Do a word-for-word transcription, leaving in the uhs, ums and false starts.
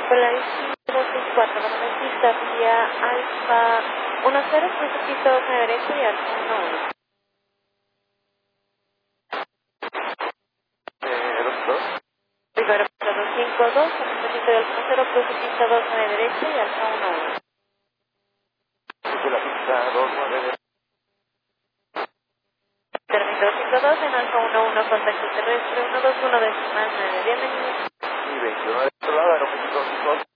Polaris dos seis cuatro, con una pista vía Alfa uno cero, cruce pista dos a la derecha y Alfa uno uno. Eh, dos dos. Rivero dos cinco dos, con una pista de Alfa cero, cruce pista dos a la derecha y Alfa uno uno. De la pista dos nueve. Termin dos cinco dos en Alfa uno uno, contacto terrestre uno dos uno decimal nueve. Bienvenido. Y veintiuno de otro lado, aeropuerto dos.